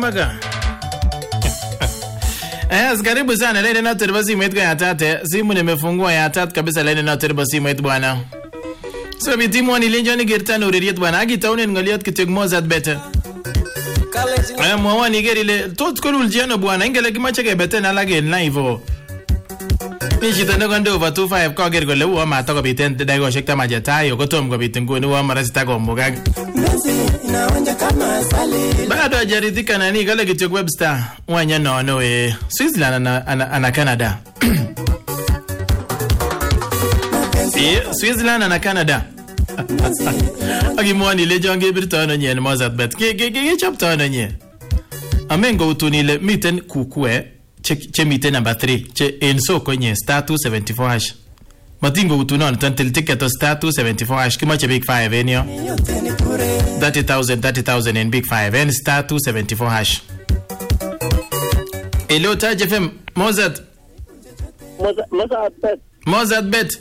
mpaka. Karibu sana laini na turbo simu yetu ya tate. Simu nimefungua ya tate kabisa laini na turbo simu yetu bwana. So bitimu ni lenjo ni gerta no ririet bwana. Agi taunen ngaliot kiteg Mozart better. Mwa ni gerile tot kolul jeno bwana. Ingele kimache ke better na lage live. Nishi tanda kwande over 25 kwa geri gole uwa mata ko biten daigo shekta majatayo ko tom ko biten nguni uwa marasita ko mboga. Bado ajaridhika nani kale kichok Webster wanya no Switzerland ana Canada. Switzerland ana Canada. Agi mwani lejonge Britain nyen Mozart bet. Ke chapter nyen. Amengo utunile miten kukue che miten number 3 che enso konye star 274 hash. Matingo utunon tantil ticket to star 274 hash kimache big 5 enyo. 30,000 in big 5 and star 274 hash. Hello Taj FM Mozart bet.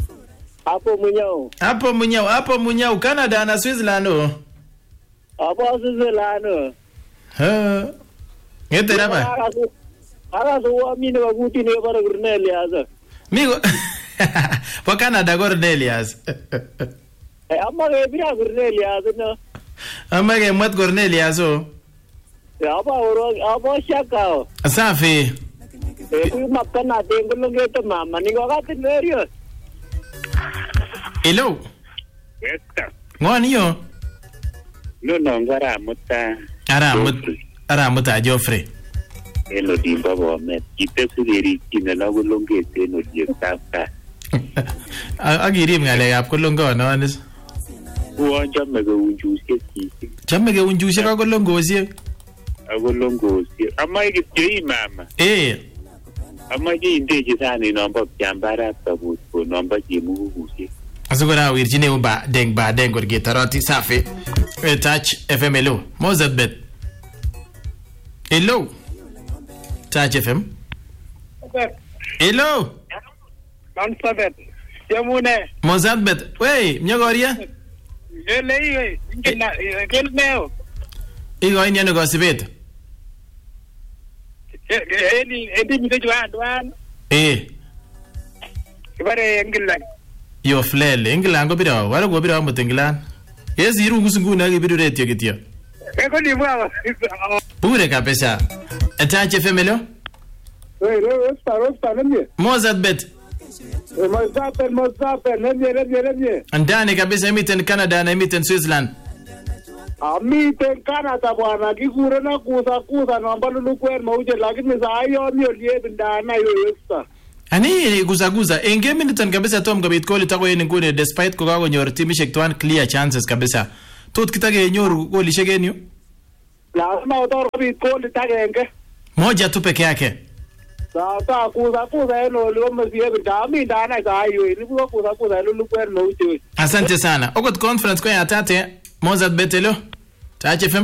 Hapo munyao Canada na Switzerland o. Hapo Switzerland. Ngete raba. Ara so mimi wa guti ne bara Cornelius. Migo. Po Canada Cornelius. Amma ke bira Cornelius no. Amma ke mat Cornelius o. Aba shaka. Safi. Ku makana dengo ngeto mama ni ko ka tineriyo. Hello. Yes. Ngoni yo. No ngara muta. Ara muta Joffrey. Eno dimba bomet. Kite sugeri kinala golongete no diekta. Agirim ngale yap kolongo no anis. Uwanja mega unjusie kisi. Chamege unjusie ka kolongosie. Agolongosie. Ama gitei mama. Ama gindeje sana inomba kyambara tabu ko nomba jimugusie. Asugora wirjine ba deng gor gitarati safi. Touch FM hello. Mozart bet. Hello. Touch FM. Hello. Mansabet. Yamune. Mozart bet. Wey, mnyogoria? Ele ingena kelmeo. Igo ini ano gosibet. Edi mitejo adwan. Kibare England. Yo flele England go bira wala go bira mo England. Yes iru ngusungu na gibiru retio gitio. Eko ni bwa. Pure kabisa. Touch FM hello. Rosta nani? Mozart bet. Mozart nani? Andani kabisa emiten Canada na emiten Switzerland. Amiten Canada bwana kikure na kuza namba lulukwen mauje lakini saa hiyo ndio liebindana yoyesta. Ani guza engame nitan kabisa tom gabit ko litako yen ngune despite ko gago nyor timishek twan clear chances kabisa. Tot kitage nyoru goli shegeniu. Lazima utor gabit ko litagenge. Moja tu peke yake. Sasa kuza eno leo msiebinda mindana saa hiyo ni kuza lulukwen mauje. Asante sana. Okot conference ko ya tate Mozart betelo. Touch FM.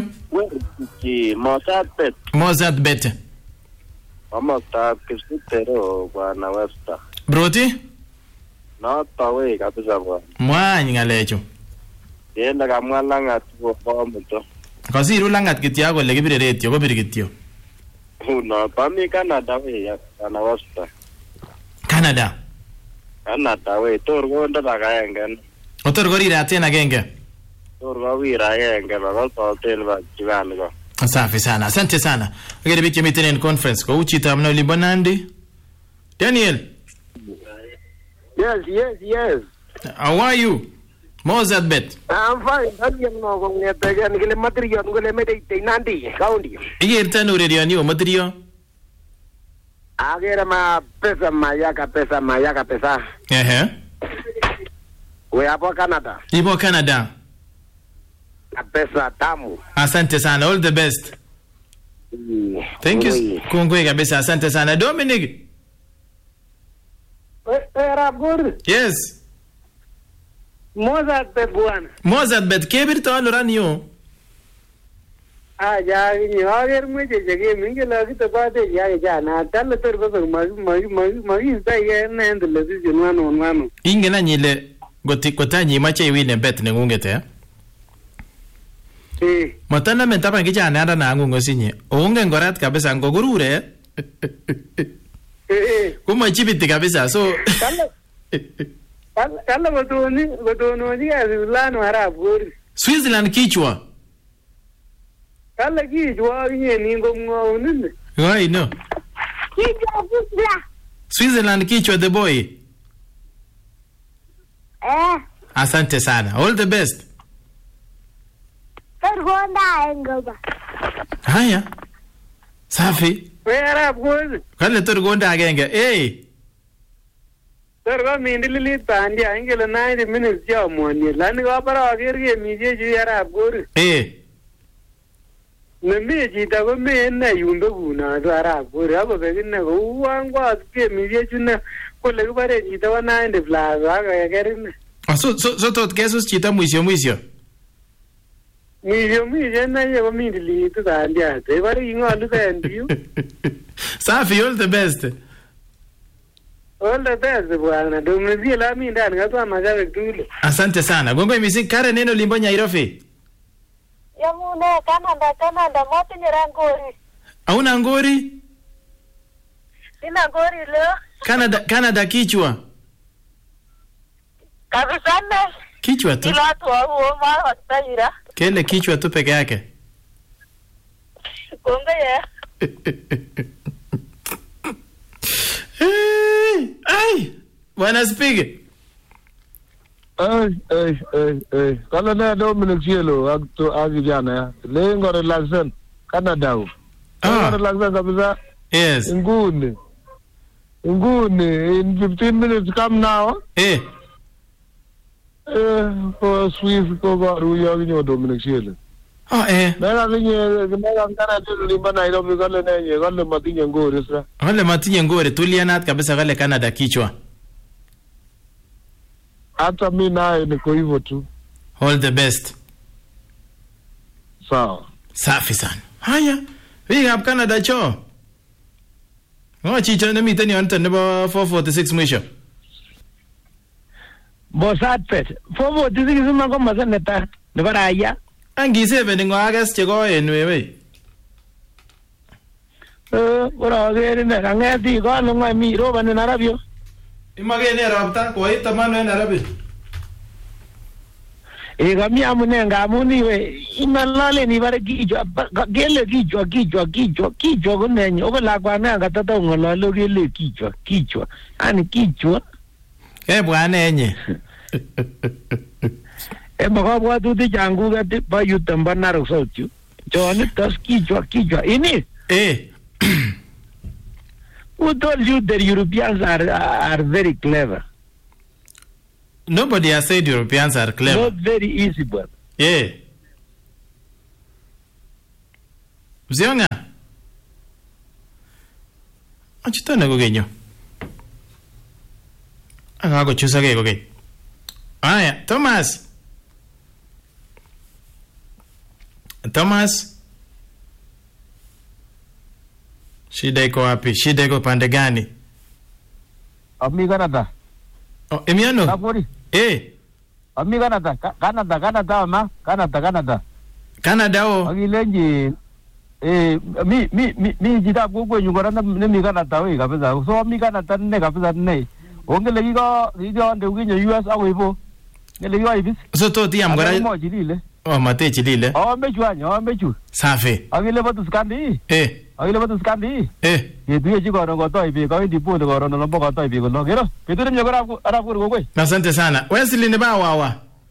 Mozart bet. Vamos a kisitero bwana Webster. Broti? No tawe kabisa bwana. Mwanyi ngalecho. Yenda kamwalanga tu kwa mto. Kasiru langat kitya ko lekibire retio ko birgitio. No, pami Canada we bwana Webster. Canada we torgo nda kaengen. Otor gorira tena genge. Torgo wira genge ba hotel ba jivan go. Safi sana. Asante sana. Ngere biki meeting conference ko uchita mna libonandi. Daniel. Yes. How are you? Mozart bet. I'm fine. Daniel no ko ngete ngile material ngile medite nandi county. Igirta no radio ni o material. Agera ma pesa mayaka pesa. We hapo Canada. Ipo Canada. Pesa tamu. Asante sana. All the best. Thank you. Kongwe kabisa. Asante sana. Dominic. Rabgur. Yes. Mozart bet bwana. Mozart bet kebir to aloran yo. Ya ni hager muje jage minge lagi to bade ya na tal ter ko magi sai ne ndle di nanu. Inge na nyile goti kotanyi mache wine bet ne ngungete. Mataname taban kijana nangu ngosinye. Ongen korat kabisa ngogurure. Kumachibiti kabisa so Kala godoni ya Zulano Arab Gori. Switzerland kichwa. Kala kichwa nye ningo mwaunine. Why no? Kichwa. Switzerland kichwa the boy. Asante sana. All the best. Torgonda engaba. Haya. Safi. We Arab Gori. Kale torgonda agenge. Torgo mindili pandi angela 90 minutes ya mwani. Lani gapara agirge mije ju Arab Gori. Nami jita ko me na yumbe guna do Arab Gori. Abo begina ko uangwa ke mije ju na kole ko bare jita wa 90 plus aga gerin. So tot kesus chita mwisho. Mije na ye ko mindili to dandia. Te bare ingalu dandiu. Safi, all the best. All the best bwana. Domezi la mimi ndani ngatoa magawe dule. Asante sana. Gongo misi kare neno limbo Nyairofi. Yamune Canada motinye ngori. Hauna ngori? Sina ngori leo. Canada kichwa. Kabisa ne. Kichwa tu. Ila watu wao wataira. Kele kichwa tu peke yake. Konga ya. Ay, bwana spige. Kala na Dominic Cielo agijana ya. Lengo relaxation Canada. Relaxation kabisa. Yes. Nguni in 15 minutes come now. For Swiss ko ba ruya ginyo Dominic Cielo. Mega Canada limba Nairobi kala na ye kala matinye ngori sra. Kale matinye ngori tulianat kabisa kale Canada kichwa. Hata mimi naye niko hivyo tu. All the best. Sawa. Safi sana. Haya. Big up Canada cho. Chicho na mitani anta nebo 446 mwisho. Bosat pet. 446 mako masaneta. Nebo raya. Angise ngo agas chego wewe. Ora gere na ngati ko no ngami roba na Arabio. Imagene rabta ko ita mano en Arabi. Kami amune ngamuni we imalale ni bare kichwa gele kichwa kunenyo okola kwana ngatata ngolalo gele kichwa ani kichwa bwana enye bakabwa tuti changu gati ba yutamba narok sautu joni tas kichwa ini who told you that Europeans are very clever? Nobody has said Europeans are clever. Not very easy, but. Yeah. Zionga. Achitana gogenyo. Ako chusa ke gogen. Aya, Thomas. Shida iko wapi? Shida iko pande gani? Ami Canada. Oh, Emiano. Napoli. Ami Canada. Canada o. Agilenji mi jita gogo nyugora na mi Canada we kabisa. So mi Canada ne kabisa ne. Ongele gigo nde uginyo US awe bo. Ngele gigo ibis. So to ti amgora. Mo jilile. Oh, mate chilile. Mechu. Safi. Agile batu skandi. Agile batu skandi. Yetu ye goro goto ibi ko ndi pundo goro no mbogo to ibi lo gero. Pitu ni goro arabu go. Asante sana. Wesley ne ba wawa.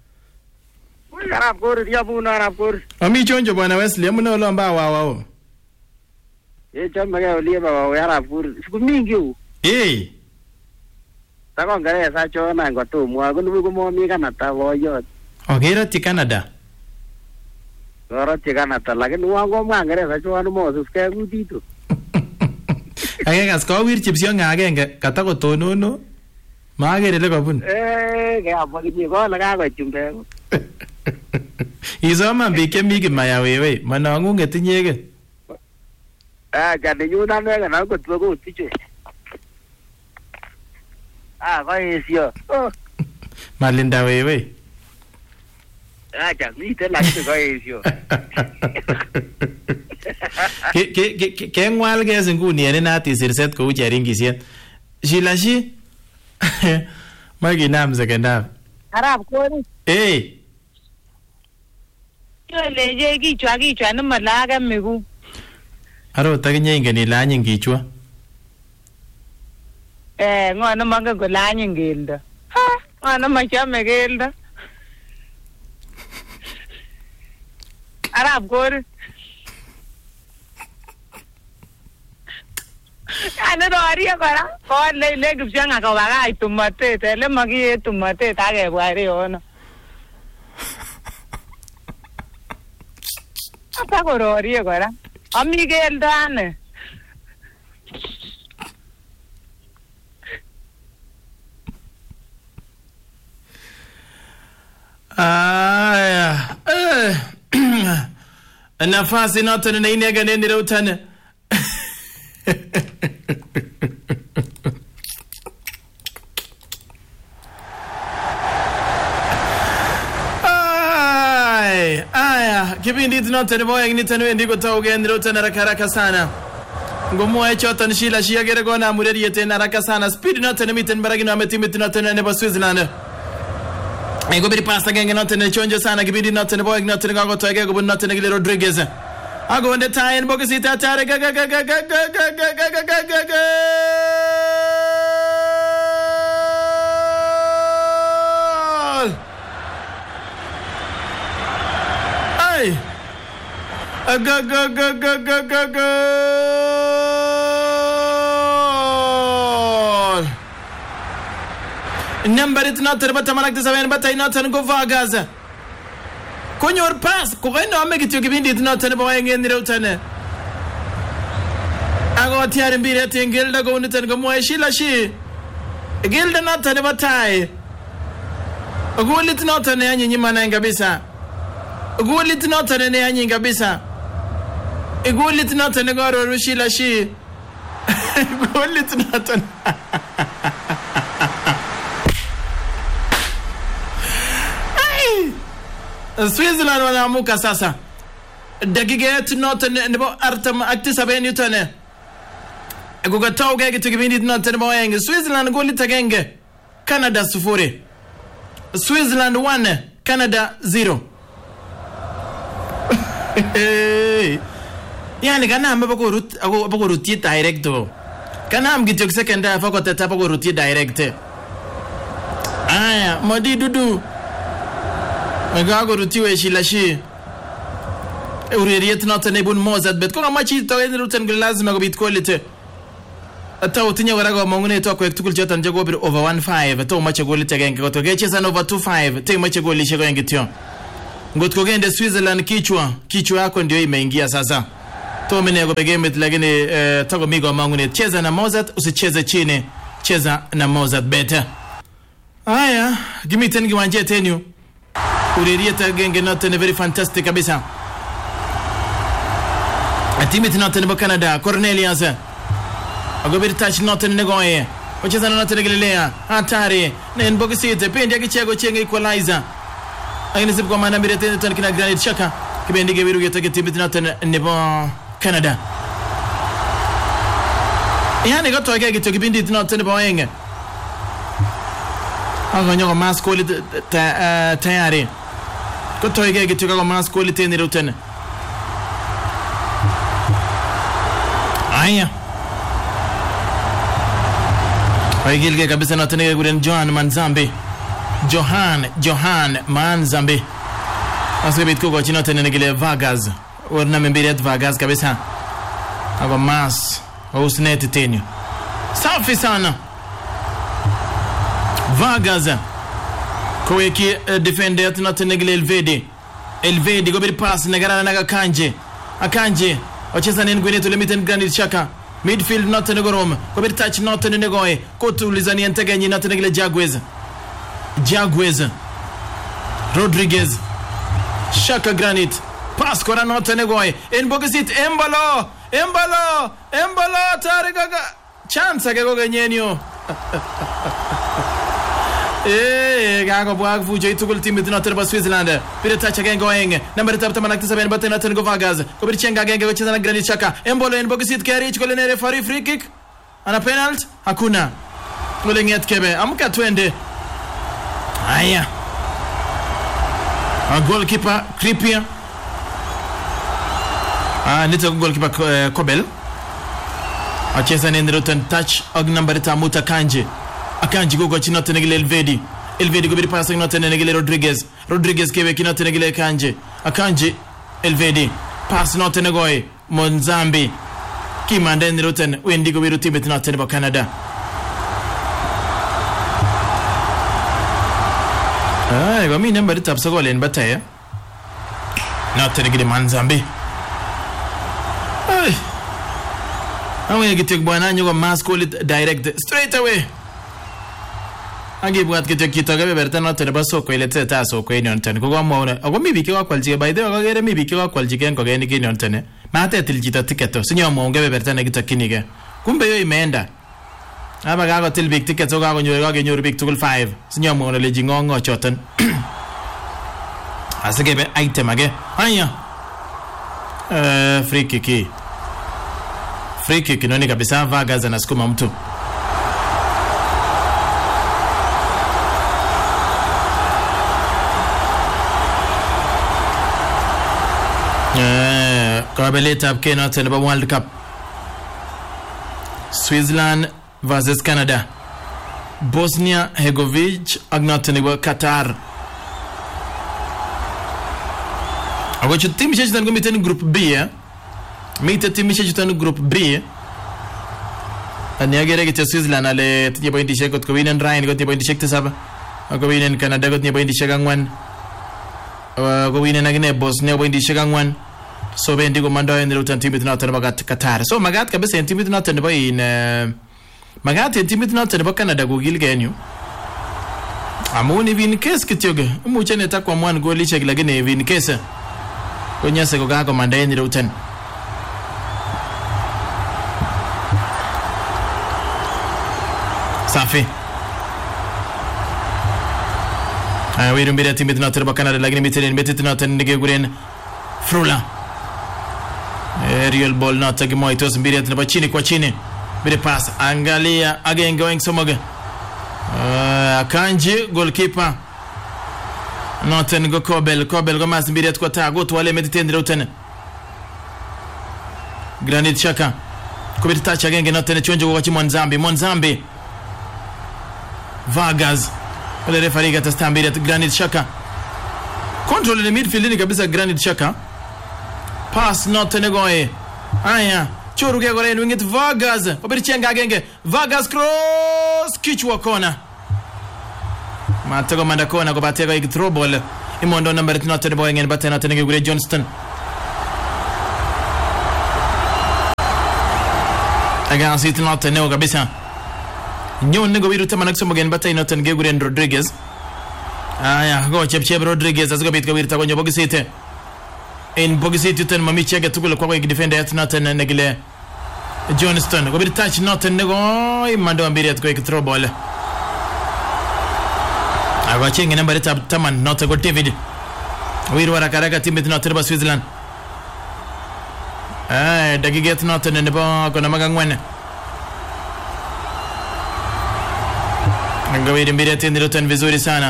Arabu ya buna arabu. Ami chonjo bwana Wesley amuna lo mba wawa o. Chama ga oli ba wawa arabu. Siku mingi u. Tako ngare sa chona ngoto mwa ko nuko mo mi Canada boyo. Ogera ti Canada. Goro ti Canada lakini wango mangere sa chona mo suske gudito. Age ko wir chipsio ngagenge kata ko tonono. Magere le kabun. Ga abagi ko la ga ko chumbe. Izoma mbike migi maya wewe manangu ngetinyege. Jade yuna nega na ko tlogo tiche. Ko isio. Malinda wewe. Acha, mite la que goesio. Ke ngwal ke nguni ene nati sirset ko ucharingisiet. Shilashi. Magi nam sekenda. Arab kori. Yo leje kichwa na malaga miguu. Aro takinye ingeni lanyin kichwa. Ngona manga ko lanyin gelda. Ngona machame gelda. Arab kori. Ano doria kora. Ko le gipsanga ko baga itumate tele magi tumate tage bware ono. Apa ko doria kora. Ami geldane. Nafasi notana na inega nende utana. Kipindi tunotana boya nitanu ndiko tauge ndiro tana rakaraka sana. Ngomo echo tan shila shia gere gona mureri yete na raka sana. Speed notana miten baragino ametimit notana ne Switzerland. Ego biri pasta genge notana chonjo sana kipindi notana boya notana gago toege go notana gile Rodriguez. Ago on the time bokisita tare Number it not but malak the seven but I not go Vargas. Kunyor pass, Koeno make it to give it not an boy in the Rotane. I got here and be at Gilda going to go more Sheila she. Gilda not never tie. A good little not an any man and Gabisa. A good little not an any Gabisa. A good little not an agor or Sheila she. Good little not an. Switzerland wanamuka sasa. Dakika yetu note nebo artam aktisabe Newton. Agugatoa gege tukibindi note nebo yenge. Switzerland goli tagenge. Canada 0. Switzerland 1, Canada 0. Yani kana amba bako ruti direct. Kana amgitok second half ako tata bako ruti direct. Aya, modi dudu. Magago rutiwe shilashi. Ureriet not an ebun mozat bet koga machi to en ruten lazima go bit quality. Ata utinya warago mongune to ko tukul jotan jago bir over 1.5 to machi goli tegen ko to geche san over 2.5 te machi goli shego ngitio. Ngot ko gende Switzerland kichwa yako ndio imeingia sasa. To mene go begeme lakini tago migo mongune cheza na mozat usicheze chini, cheza na mozat better. Aya, give me 10 giwanje tenyu. Urerieta genge note very fantastic kabisa. Atimit note ne Canada Cornelius. Agobir touch note ne goye. Ocheza note ne Galilea. Hatari. Ne mbokisite pendi akichego chenge equalizer. Agini sip kwa mana mirete ton kina Granit Xhaka. Kibendi gebiru yetake timit note ne Canada. Yani goto agege to kibindi note ne boyenge. Agonyo mas koli tayari. Koto igege tukago mas quality ni ruten. Aya. Aigilge kabisa na tenege guren Johan Manzambe. Johan Manzambe. Asibit ko chino tenene gile Vargas. Orna membiret Vargas kabisa. Ago mas usnet tenyo. Safi sana. Vargas. Koeki defender not negle Elvedi go bir pass negara naga Akanje ocheza nini gwenetu limiten Granit Xhaka midfield not negorom go bir touch not negoe kotulizani enteganyi not negle Jaguez Rodriguez Xhaka Granit pass kora not negoe en bogesit Embolo tarigaga chance go genyenyo Gagobwa fujo itugul timit noter ba Switzerland. Bire touch again going. Number tap tamak tisaben baten noter go Vargas. Ko bir chenga again go chana Granit Xhaka. Embolo en bogisit carry go le referee free kick. Ana penalty hakuna. Kulenget kebe. Amka twende. Aya. A goalkeeper Trippier. Nito goalkeeper Kobel. Acheza nendro touch og number tamuta Kanje. Akanji go chino tenegile Elvedi go bir pass no tenegile Rodriguez kebe kino tenegile Akanji Elvedi pass no tenegoy Monzambi Kimande nendro wendi go biru tibet no teneba Canada. Go mi number tap so golen bataya. No tenegile Monzambi. Awe gitek bwana nyogo mass call it direct straight away. Agi buat gitek kita gabe berta no tere baso ko ile teta so ko eni onten ko mo na ago mi biki wa kwalji by the way gere mi biki wa kwalji ken ko geni kini onten ma ta tiljita tiketo sinyo mo gabe berta na gitek kinige kumbe yo imeenda aba ga go til big ticket so ga go nyoru big tugul 5 sinyo mo na leji ngongo choten asegebe item age anya free kick inoni kabisa Vargas anasukuma mtu. Kabeleta Kenya teneba World Cup. Switzerland versus Canada. Bosnia Herzegovina agnateneba Qatar. Agocho team chechitan gomiten group B. Mite team chechitan group B. Anya gere ke Switzerland ale tiye point shekot ko winen Ryan ko tiye point shekte saba. Ko winen Canada ko tiye point shekangwan. Ko winen agne Bosnia point shekangwan. So bendi ko mando en rutan timit na tan bagat Qatar. So magat ka besen timit na tan ba in magat timit na tan ba Canada go gilgenyu. Amoni vin kes kityoge. Mu chene ta kwa mwan go liche glagene vin kesa. Ko nyase ko ga ko mando en rutan. Safi. We don't be that timid not to Canada like limited betet not and Guren Frula. Aerial ball not taking more it was be at Bachini Quachini. With a pass. Angalia again going some again. Kanji goalkeeper. Not and go Kobel go mass be at Quata go to a limited routen. Granit Xhaka. Could touch again not and change watching Monzambi. Vargas. The referee got a stamp at Granit Xhaka. Control in the midfield in kabisa Granit Xhaka. Pass not Tenegoe. Aya. Churu ke gore wing it Vargas. Obirchenga genge. Vargas cross kichwa corner. Matego manda corner go batego ik throw ball. Imondo number not the boy and batena Tenege gure Johnston. Again sit not Tenego kabisa. Nyon nego biru tamanak somogen batay noten Geguren Rodriguez. Aya go chep Rodriguez as go bit go birta go bogisite. In bogisite ten mami chega tukul ko defender at noten negile Johnston go bit touch noten nego mando ambiri go throw ball. Aba chenga number taman not go David. Wir wara karaga timit noten ba Switzerland. Dagiget noten ne ba ko na magangwen. Gawin mbili tena rotan vizuri sana.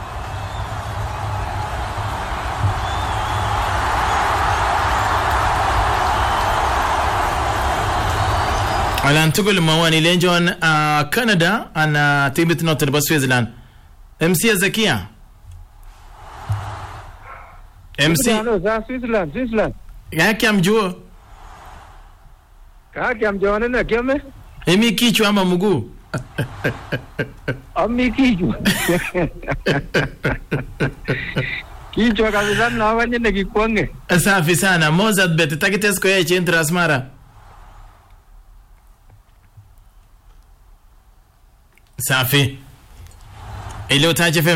Alan tugul mawani lenjon Canada ana timit notan ba Switzerland. MC Zakia. MC Switzerland. Ya kiamjua. Kiamjua na kiame? Emi kichwa ama mguu? Ami kichwa. Kichwa kabisa na wanye na kikwange. Safi sana. Mozart bet takitesko ya chentra asmara. Safi. Hello Touch FM.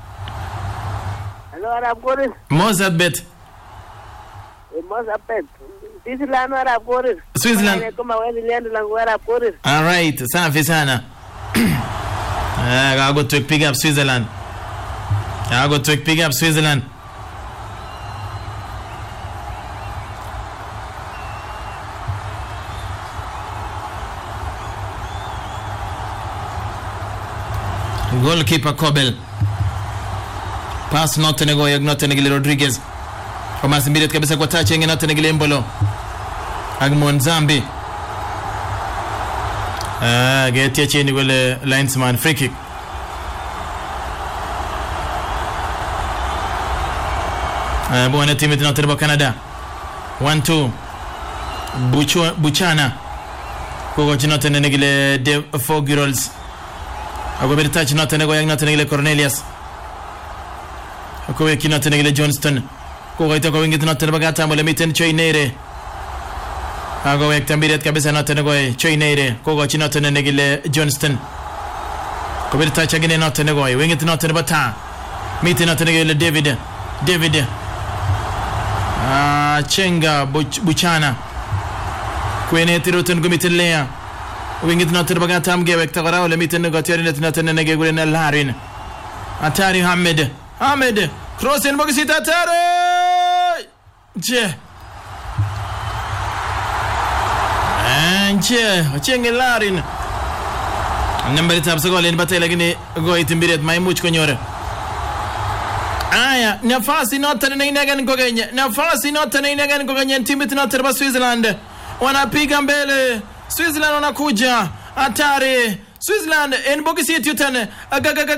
Hello Arab Goris. Mozart bet. Mozart bet. Switzerland Arab Goris. Switzerland. Kama wewe land langu Arab Goris. All right. Safi sana. Kakotwek biikab Switzerland. Kakotwek biikab Switzerland. Goalkeeper Kobel. Pass not nego yag not negile Rodriguez. Kama simbiret kabisa kwa touch yenge not negile Mbolo. Agmon Zambi. Getia chini gole linesman free kick. Buona timu tinoterba Canada. 1-2. Buchana. Kogo chinote negile de Fogirals. Ako touch not nego yag not negile Cornelius. Ako yaki not negile Johnston. Kogo ito ko wingit not bagata mo lemiten Choinere. Ako yaki tambiret kabisa not nego Choinere. Kogo chinot negile Johnston. Ko touch again not nego wingit not bata. Miten not negile David. Chenga Buchana. Kwene tirutan gumitelea. Wingit not bagata amge wek tagara ole miten nego tiarin not nege gulena Larin. Atari Ahmed cross in boxita Atari. Chenge Larin. Number tab so golen batay lagini go itimbiret may much konyore. Aya, nafasi not na inagan ko ganyan. Nafasi not na inagan ko ganyan. Timit not ba Switzerland. Wanapiga mbele. Switzerland wanakuja. Atari. Switzerland in boxita tutan.